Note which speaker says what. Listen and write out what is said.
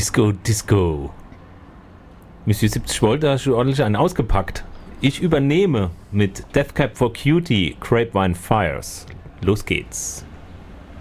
Speaker 1: Disco, Disco. Monsieur 70 Volt, da hast du ordentlich einen ausgepackt. Ich übernehme mit Death Cab for Cutie, Grapevine Fires. Los geht's.